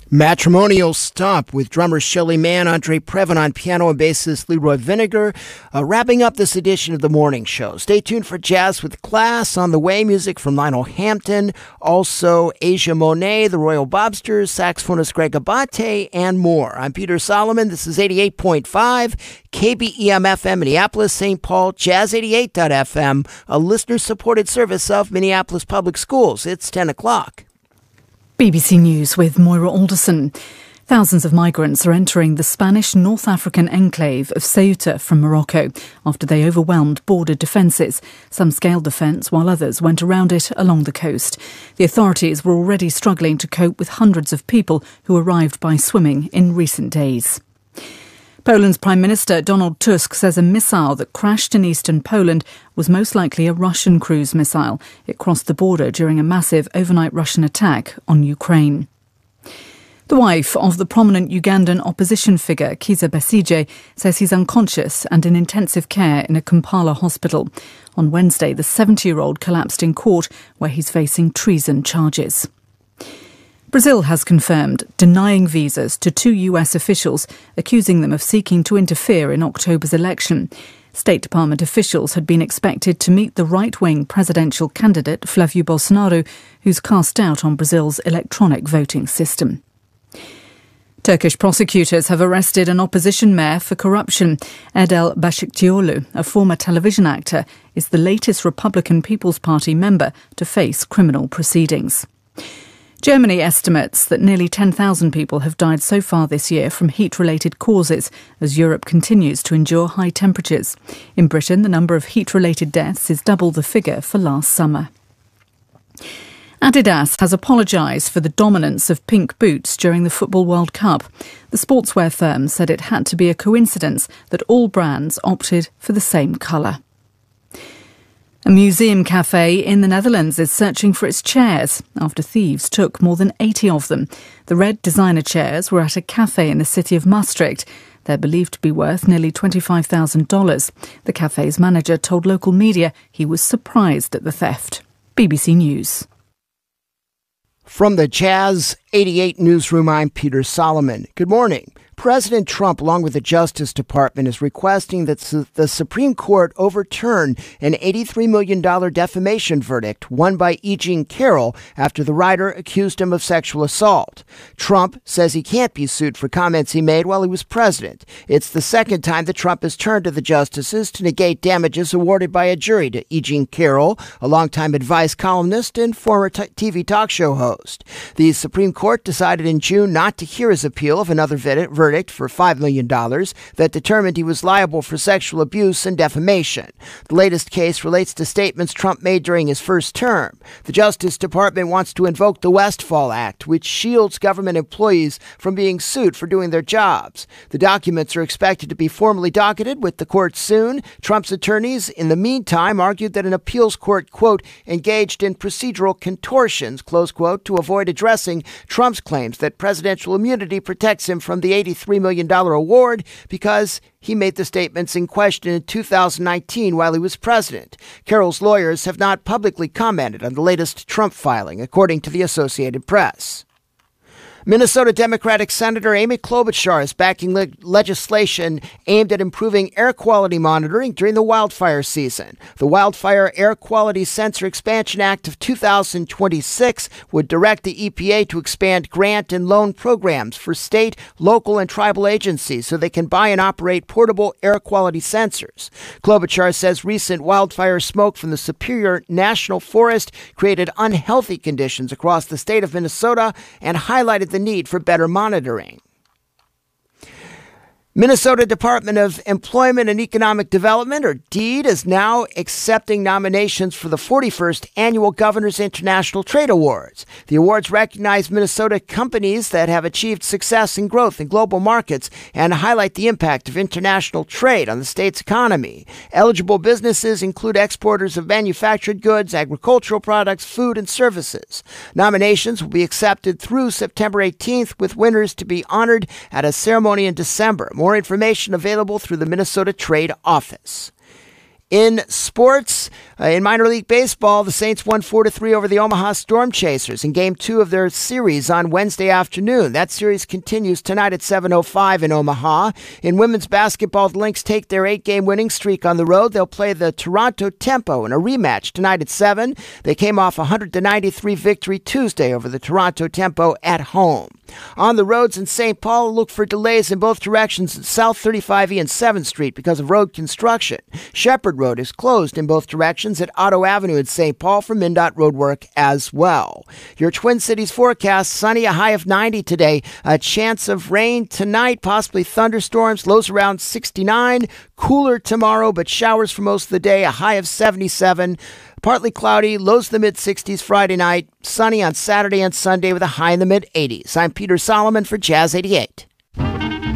Matrimonial Stomp with drummer Shelly Mann, Andre Previn on piano and bassist Leroy Vinegar, wrapping up this edition of The Morning Show. Stay tuned for Jazz with Class on the way, music from Lionel Hampton, also Asia Monet, the Royal Bobsters, saxophonist Greg Abate, and more. I'm Peter Solomon. This is 88.5 KBEM-FM Minneapolis, St. Paul, Jazz88.FM, a listener-supported service of Minneapolis Public Schools. It's 10 o'clock. BBC News with Moira Alderson. Thousands of migrants are entering the Spanish North African enclave of Ceuta from Morocco after they overwhelmed border defences. Some scaled the fence while others went around it along the coast. The authorities were already struggling to cope with hundreds of people who arrived by swimming in recent days. Poland's Prime Minister Donald Tusk says a missile that crashed in eastern Poland was most likely a Russian cruise missile. It crossed the border during a massive overnight Russian attack on Ukraine. The wife of the prominent Ugandan opposition figure, Kizza Besigye, says he's unconscious and in intensive care in a Kampala hospital. On Wednesday, the 70-year-old collapsed in court, where he's facing treason charges. Brazil has confirmed denying visas to two US officials, accusing them of seeking to interfere in October's election. State Department officials had been expected to meet the right-wing presidential candidate Flávio Bolsonaro, who's cast doubt on Brazil's electronic voting system. Turkish prosecutors have arrested an opposition mayor for corruption. Edel Başikçioğlu, a former television actor, is the latest Republican People's Party member to face criminal proceedings. Germany estimates that nearly 10,000 people have died so far this year from heat-related causes as Europe continues to endure high temperatures. In Britain, the number of heat-related deaths is double the figure for last summer. Adidas has apologised for the dominance of pink boots during the Football World Cup. The sportswear firm said it had to be a coincidence that all brands opted for the same colour. A museum cafe in the Netherlands is searching for its chairs after thieves took more than 80 of them. The red designer chairs were at a cafe in the city of Maastricht. They're believed to be worth nearly $25,000. The cafe's manager told local media he was surprised at the theft. BBC News. From the Jazz 88 newsroom, I'm Peter Solomon. Good morning. President Trump, along with the Justice Department, is requesting that the Supreme Court overturn an $83 million defamation verdict won by E. Jean Carroll after the writer accused him of sexual assault. Trump says he can't be sued for comments he made while he was president. It's the second time that Trump has turned to the justices to negate damages awarded by a jury to E. Jean Carroll, a longtime advice columnist and former TV talk show host. The Supreme Court decided in June not to hear his appeal of another verdict for $5 million that determined he was liable for sexual abuse and defamation. The latest case relates to statements Trump made during his first term. The Justice Department wants to invoke the Westfall Act, which shields government employees from being sued for doing their jobs. The documents are expected to be formally docketed with the court soon. Trump's attorneys, in the meantime, argued that an appeals court, quote, engaged in procedural contortions, close quote, to avoid addressing Trump's claims that presidential immunity protects him from the $83 million award because he made the statements in question in 2019 while he was president. Carroll's lawyers have not publicly commented on the latest Trump filing, according to the Associated Press. Minnesota Democratic Senator Amy Klobuchar is backing legislation aimed at improving air quality monitoring during the wildfire season. The Wildfire Air Quality Sensor Expansion Act of 2026 would direct the EPA to expand grant and loan programs for state, local, and tribal agencies so they can buy and operate portable air quality sensors. Klobuchar says recent wildfire smoke from the Superior National Forest created unhealthy conditions across the state of Minnesota and highlighted the need for better monitoring. Minnesota Department of Employment and Economic Development, or DEED, is now accepting nominations for the 41st Annual Governors International Trade Awards. The awards recognize Minnesota companies that have achieved success and growth in global markets and highlight the impact of international trade on the state's economy. Eligible businesses include exporters of manufactured goods, agricultural products, food, and services. Nominations will be accepted through September 18th, with winners to be honored at a ceremony in December. More information available through the Minnesota Trade Office. In sports, in minor league baseball, the Saints won 4-3 over the Omaha Storm Chasers in Game 2 of their series on Wednesday afternoon. That series continues tonight at 7:05 in Omaha. In women's basketball, the Lynx take their 8-game winning streak on the road. They'll play the Toronto Tempo in a rematch tonight at 7. They came off a 100-93 victory Tuesday over the Toronto Tempo at home. On the roads in St. Paul, look for delays in both directions at South 35E and 7th Street because of road construction. Shepherd Road is closed in both directions at Otto Avenue in St. Paul for MnDOT road work as well. Your Twin Cities forecast, sunny, a high of 90 today. A chance of rain tonight, possibly thunderstorms, lows around 69. Cooler tomorrow, but showers for most of the day, a high of 77. Partly cloudy, lows to the mid-60s Friday night. Sunny on Saturday and Sunday with a high in the mid-80s. I'm Peter Solomon for Jazz 88.